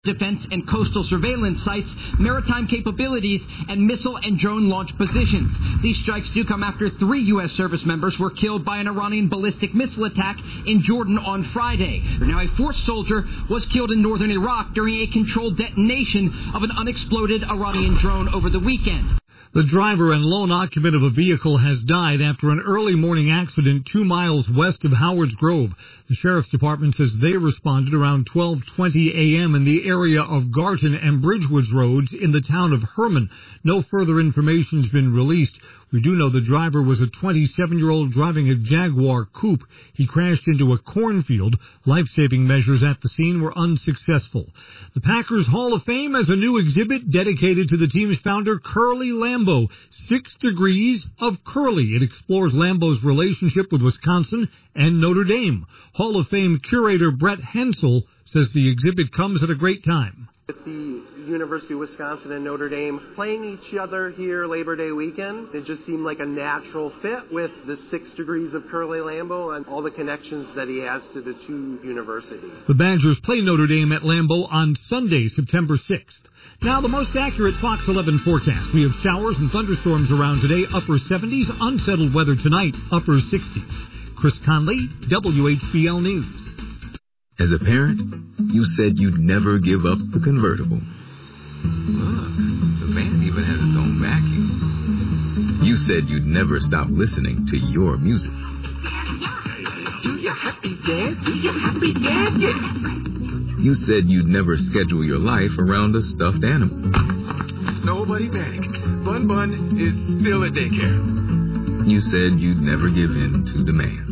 defense and coastal surveillance sites, maritime capabilities, and missile and drone launch positions. These strikes do come after 3 U.S. service members were killed by an Iranian ballistic missile attack in Jordan on Friday. Now, a 4th soldier was killed in northern Iraq during a controlled detonation of an unexploded Iranian drone over the weekend. The driver and lone occupant of a vehicle has died after an early morning accident 2 miles west of Howard's Grove. The Sheriff's Department says they responded around 12:20 a.m. in the area of Garton and Bridgewoods roads in the town of Herman. No further information has been released. We do know the driver was a 27-year-old driving a Jaguar coupe. He crashed into a cornfield. Life-saving measures at the scene were unsuccessful. The Packers Hall of Fame has a new exhibit dedicated to the team's founder, Curly Lambeau, 6 Degrees of Curly. It explores Lambeau's relationship with Wisconsin and Notre Dame. Hall of Fame curator Brett Hensel says the exhibit comes at a great time. With the University of Wisconsin and Notre Dame playing each other here Labor Day weekend, it just seemed like a natural fit with the 6 Degrees of Curly Lambeau and all the connections that he has to the 2 universities. The Badgers play Notre Dame at Lambeau on Sunday, September 6th. Now, the most accurate Fox 11 forecast. We have showers and thunderstorms around today, upper 70s, unsettled weather tonight, upper 60s. Chris Conley, WHBL News. As a parent, you said you'd never give up the convertible. Look, the van even has its own vacuum. You said you'd never stop listening to your music. Do your happy dance, do your happy dance. You said you'd never schedule your life around a stuffed animal. Nobody panic. Bun Bun is still at daycare. You said you'd never give in to demands.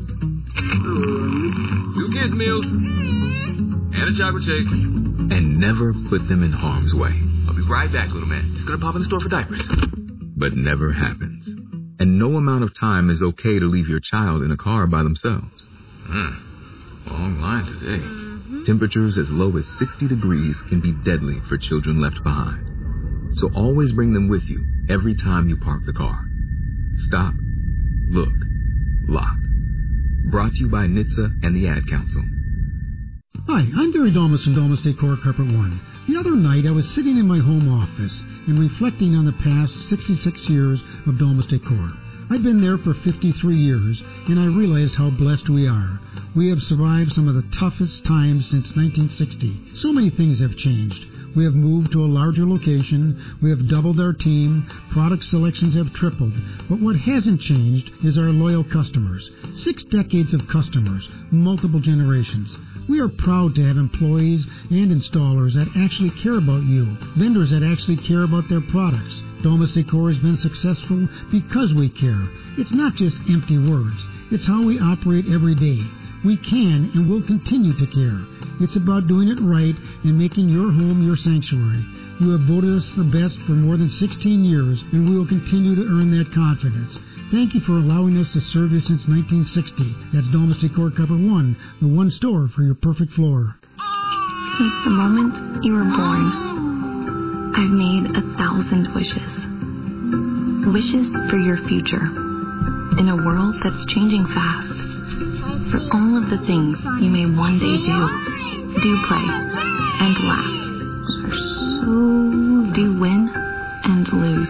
2 kids' meals and a chocolate shake. And never put them in harm's way. I'll be right back, little man. Just gonna pop in the store for diapers. But never happens. And no amount of time is okay to leave your child in a car by themselves. Long line today. Temperatures as low as 60 degrees can be deadly for children left behind. So always bring them with you every time you park the car. Stop, look, lock. Brought to you by NHTSA and the Ad Council. Hi, I'm Barry Domus from Domus Decor Carpet One. The other night I was sitting in my home office and reflecting on the past 66 years of Domus Decor. I've been there for 53 years, and I realized how blessed we are. We have survived some of the toughest times since 1960. So many things have changed. We have moved to a larger location, we have doubled our team, product selections have tripled, but what hasn't changed is our loyal customers. 6 decades of customers, multiple generations. We are proud to have employees and installers that actually care about you, vendors that actually care about their products. Domus Decor has been successful because we care. It's not just empty words. It's how we operate every day. We can and will continue to care. It's about doing it right and making your home your sanctuary. You have voted us the best for more than 16 years, and we will continue to earn that confidence. Thank you for allowing us to serve you since 1960. That's Domus Decor Cover 1, the one store for your perfect floor. Since the moment you were born, I've made 1,000 wishes. Wishes for your future. In a world that's changing fast. For all of the things you may one day do play, and laugh. Do win and lose.